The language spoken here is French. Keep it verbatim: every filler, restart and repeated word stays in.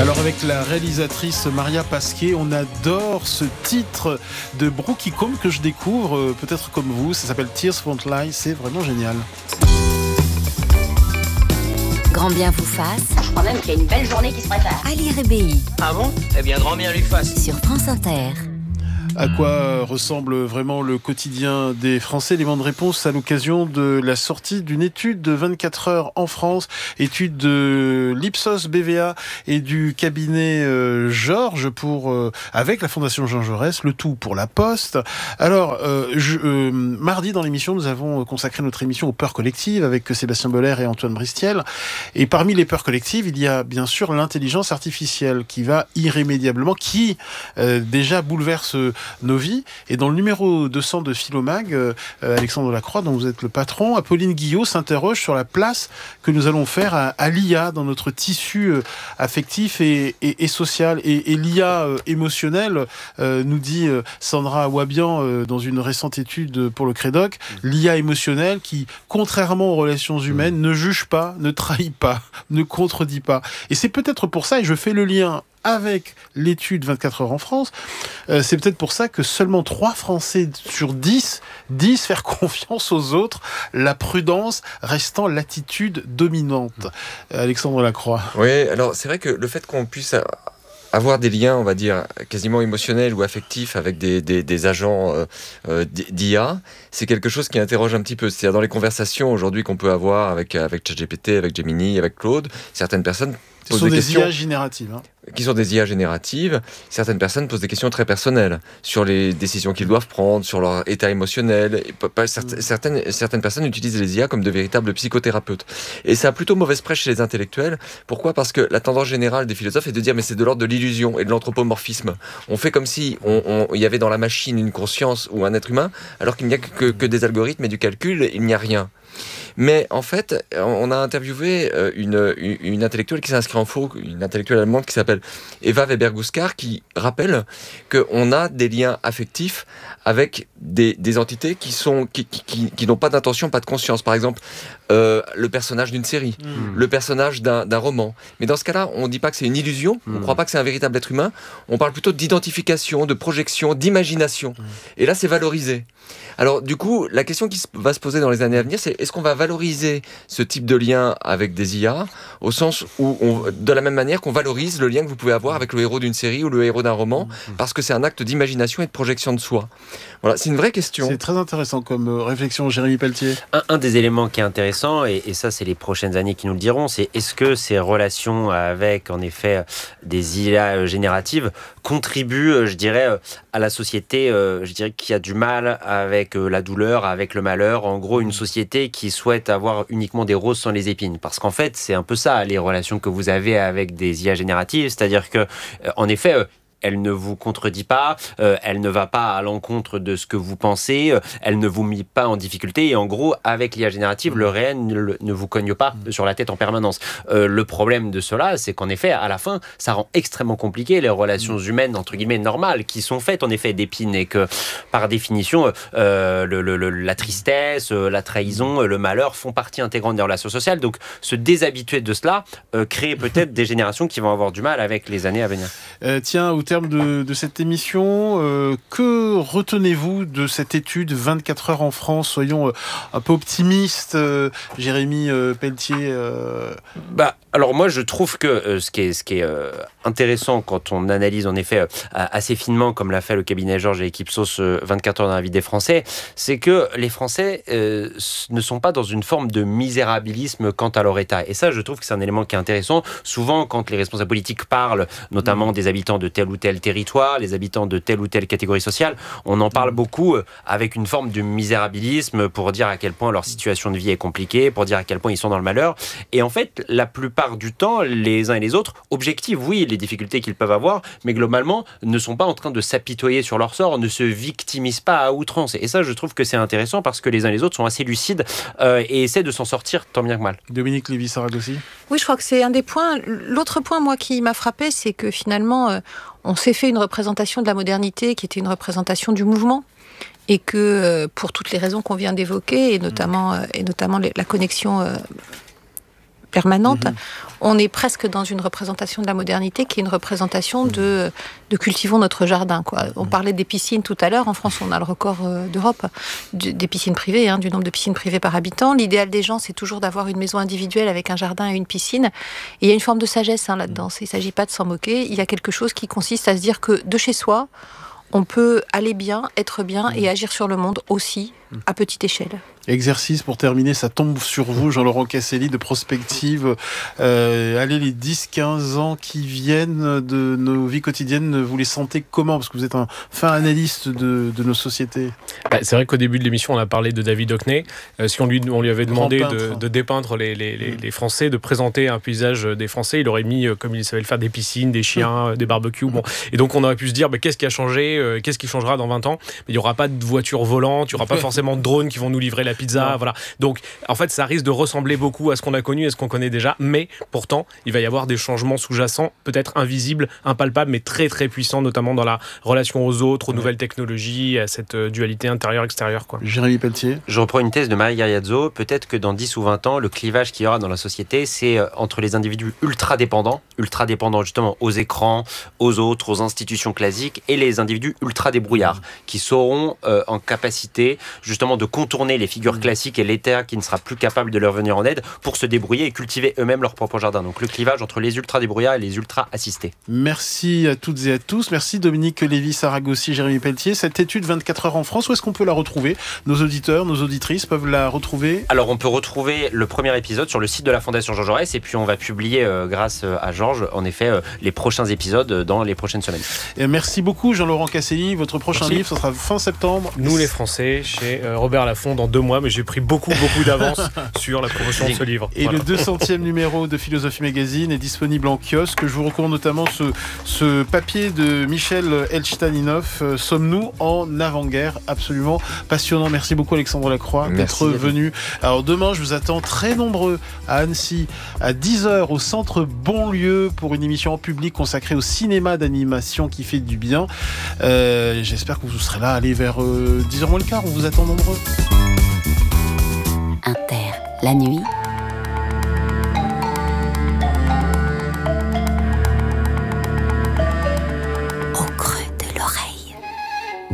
Alors avec la réalisatrice Maria Pasquet, on adore ce titre de Brookie Combe que je découvre, peut-être comme vous, ça s'appelle Tears Won't Lie, c'est vraiment génial. Grand bien vous fasse. Je crois même qu'il y a une belle journée qui se prépare. Ali Rebéi. Ah bon ? Eh bien, grand bien lui fasse. Sur France Inter. À quoi ressemble vraiment le quotidien des Français ? Élément de réponse à l'occasion de la sortie d'une étude de vingt-quatre heures en France, étude de l'Ipsos B V A et du cabinet euh, Georges pour euh, avec la Fondation Jean Jaurès, le tout pour la Poste. Alors, euh, je, euh, mardi dans l'émission, nous avons consacré notre émission aux peurs collectives avec Sébastien Boller et Antoine Bristiel. Et parmi les peurs collectives, il y a bien sûr l'intelligence artificielle qui va irrémédiablement, qui euh, déjà bouleverse nos vies. Et dans le numéro deux cents de Philomag, euh, Alexandre Lacroix, dont vous êtes le patron, Apolline Guillot s'interroge sur la place que nous allons faire à, à l'I A dans notre tissu euh, affectif et, et, et social. Et, et l'I A euh, émotionnelle, euh, nous dit euh, Sandra Wabian euh, dans une récente étude pour le Crédoc, l'I A émotionnelle qui, contrairement aux relations humaines, mmh. ne juge pas, ne trahit pas, ne contredit pas. Et c'est peut-être pour ça, et je fais le lien avec l'étude vingt-quatre heures en France, euh, c'est peut-être pour ça que seulement trois Français sur dix disent faire confiance aux autres, la prudence restant l'attitude dominante. Euh, Alexandre Lacroix. Oui, alors c'est vrai que le fait qu'on puisse avoir des liens, on va dire, quasiment émotionnels ou affectifs avec des, des, des agents euh, euh, d'I A, c'est quelque chose qui interroge un petit peu. C'est-à-dire dans les conversations aujourd'hui qu'on peut avoir avec, avec ChatGPT, avec Gemini, avec Claude, certaines personnes Ce sont des, des I A génératives. Hein. Qui sont des I A génératives. Certaines personnes posent des questions très personnelles sur les décisions qu'ils doivent prendre, sur leur état émotionnel. Certaines, certaines personnes utilisent les I A comme de véritables psychothérapeutes. Et ça a plutôt mauvaise presse chez les intellectuels. Pourquoi ? Parce que la tendance générale des philosophes est de dire mais c'est de l'ordre de l'illusion et de l'anthropomorphisme. On fait comme si on, on, il y avait dans la machine une conscience ou un être humain, alors qu'il n'y a que, que des algorithmes et du calcul, il n'y a rien. Mais en fait, on a interviewé une, une, une intellectuelle qui s'inscrit en faux, une intellectuelle allemande qui s'appelle Eva Weber-Guskar, qui rappelle qu'on a des liens affectifs avec des, des entités qui, sont, qui, qui, qui, qui n'ont pas d'intention, pas de conscience. Par exemple, euh, le personnage d'une série, mmh. le personnage d'un, d'un roman. Mais dans ce cas-là, on ne dit pas que c'est une illusion, mmh. on ne croit pas que c'est un véritable être humain, on parle plutôt d'identification, de projection, d'imagination. Mmh. Et là, c'est valorisé. Alors du coup, la question qui va se poser dans les années à venir, c'est est-ce qu'on va valoriser ce type de lien avec des I A, au sens où, on, de la même manière qu'on valorise le lien que vous pouvez avoir avec le héros d'une série ou le héros d'un roman, parce que c'est un acte d'imagination et de projection de soi. Voilà, c'est une vraie question. C'est très intéressant comme réflexion, Jérémy Pelletier. Un, un des éléments qui est intéressant, et, et ça c'est les prochaines années qui nous le diront, c'est est-ce que ces relations avec, en effet, des I A génératives contribuent, je dirais, à la société, je dirais, qui a du mal avec la douleur, avec le malheur, en gros une société qui souhaite avoir uniquement des roses sans les épines. Parce qu'en fait, c'est un peu ça, les relations que vous avez avec des I A génératives, c'est-à-dire que, en effet, elle ne vous contredit pas, euh, elle ne va pas à l'encontre de ce que vous pensez, euh, elle ne vous met pas en difficulté, et en gros, avec l'I A générative, le réel ne, ne vous cogne pas sur la tête en permanence. Euh, le problème de cela, c'est qu'en effet, à la fin, ça rend extrêmement compliqué les relations humaines, entre guillemets, normales, qui sont faites, en effet, d'épines, et que, par définition, euh, le, le, le, la tristesse, la trahison, le malheur font partie intégrante des relations sociales. Donc, se déshabituer de cela euh, crée peut-être des générations qui vont avoir du mal avec les années à venir. Euh, tiens, au terme de, de cette émission, euh, que retenez-vous de cette étude vingt-quatre heures en France ? Soyons euh, un peu optimistes, euh, Jérémy euh, Pelletier. Euh... Bah, alors moi, je trouve que euh, ce qui est, ce qui est euh, intéressant quand on analyse en effet euh, assez finement, comme l'a fait le cabinet Georges et l'équipe Sauce euh, vingt-quatre heures dans la vie des Français, c'est que les Français euh, ne sont pas dans une forme de misérabilisme quant à leur état. Et ça, je trouve que c'est un élément qui est intéressant. Souvent, quand les responsables politiques parlent, notamment des habitants de tel ou tel territoire, les habitants de telle ou telle catégorie sociale, on en parle beaucoup euh, avec une forme de misérabilisme pour dire à quel point leur situation de vie est compliquée, pour dire à quel point ils sont dans le malheur. Et en fait, la plupart du temps, les uns et les autres objectivent, oui, les difficultés qu'ils peuvent avoir, mais globalement, ne sont pas en train de s'apitoyer sur leur sort, ne se victimisent pas à outrance. Et ça, je trouve que c'est intéressant parce que les uns et les autres sont assez lucides euh, et essaient de s'en sortir tant bien que mal. Dominique Lévy-Saragosi. Oui, je crois que c'est un des points. L'autre point, moi, qui m'a frappé, c'est que finalement, euh, on s'est fait une représentation de la modernité qui était une représentation du mouvement. Et que, euh, pour toutes les raisons qu'on vient d'évoquer, et notamment, euh, et notamment la connexion... Euh, permanente, Mmh. on est presque dans une représentation de la modernité qui est une représentation de, de cultivons notre jardin, quoi. On parlait des piscines tout à l'heure. En France, on a le record euh, d'Europe du- des piscines privées, hein, du nombre de piscines privées par habitant. L'idéal des gens, c'est toujours d'avoir une maison individuelle avec un jardin et une piscine. Et il y a une forme de sagesse hein, là-dedans. Il ne s'agit pas de s'en moquer. Il y a quelque chose qui consiste à se dire que de chez soi, on peut aller bien, être bien et agir sur le monde aussi, à petite échelle. Exercice pour terminer, ça tombe sur vous, Jean-Laurent Casselli, de prospective. Euh, allez, les dix quinze ans qui viennent de nos vies quotidiennes, vous les sentez comment ? Parce que vous êtes un fin analyste de, de nos sociétés. Bah, c'est vrai qu'au début de l'émission, on a parlé de David Hockney. Euh, si on lui, on lui avait Grand demandé peintre. de, de dépeindre les, les, les, les Français, de présenter un paysage des Français, il aurait mis, euh, comme il savait le faire, des piscines, des chiens, euh, des barbecues. Bon. Et donc, on aurait pu se dire, bah, qu'est-ce qui a changé euh, Qu'est-ce qui changera dans vingt ans ? Mais il n'y aura pas de voitures volantes, il n'y aura pas forcément de drones qui vont nous livrer la pizza. Voilà. Donc, en fait, ça risque de ressembler beaucoup à ce qu'on a connu et ce qu'on connaît déjà. Mais pourtant, il va y avoir des changements sous-jacents, peut-être invisibles, impalpables, mais très, très puissants, notamment dans la relation aux autres, aux nouvelles technologies, à cette euh, dualité intérieure-extérieure, quoi. Jérémy Pelletier. Je reprends une thèse de Marie Gariazzo. Peut-être que dans dix ou vingt ans, le clivage qu'il y aura dans la société, c'est euh, entre les individus ultra dépendants, ultra dépendants justement aux écrans, aux autres, aux institutions classiques, et les individus ultra débrouillards, qui seront euh, en capacité justement de contourner les figures classiques et l'État qui ne sera plus capable de leur venir en aide pour se débrouiller et cultiver eux-mêmes leur propre jardin. Donc le clivage entre les ultra débrouillards et les ultra assistés. Merci à toutes et à tous. Merci Dominique Lévy-Saragosi, Jérémy Pelletier. Cette étude vingt-quatre heures en France, où est-ce qu'on peut la retrouver ? Nos auditeurs, nos auditrices peuvent la retrouver ? Alors on peut retrouver le premier épisode sur le site de la Fondation Jean Jaurès et puis on va publier euh, grâce à Georges en effet euh, les prochains épisodes dans les prochaines semaines. Et merci beaucoup Jean-Laurent Casselli. Votre prochain Merci. livre, ce sera fin septembre. Nous, les Français, chez euh, Robert Laffont, dans deux mois, mais j'ai pris beaucoup, beaucoup d'avance sur la promotion de ce livre. Et Voilà. le deux centième numéro de Philosophie Magazine est disponible en kiosque. Je vous recommande notamment ce, ce papier de Michel Elchtaninov, euh, Sommes-nous en avant-guerre ? Absolument passionnant. Merci beaucoup Alexandre Lacroix Merci, d'être venu. Alors demain, je vous attends très nombreux à Annecy à dix heures au centre Bonlieu pour une émission en public consacrée au cinéma d'animation qui fait du bien. Euh, j'espère que vous serez là. Allez vers euh, dix heures moins le quart. On vous attend nombreux. Inter, la nuit,